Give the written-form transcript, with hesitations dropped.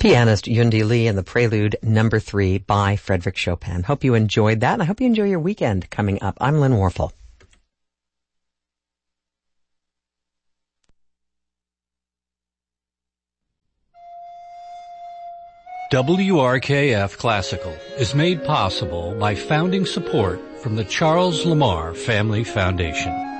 Pianist Yundi Lee and the Prelude number 3 by Frédéric Chopin. Hope you enjoyed that, and I hope you enjoy your weekend coming up. I'm Lynn Warfel. WRKF Classical is made possible by founding support from the Charles Lamar Family Foundation.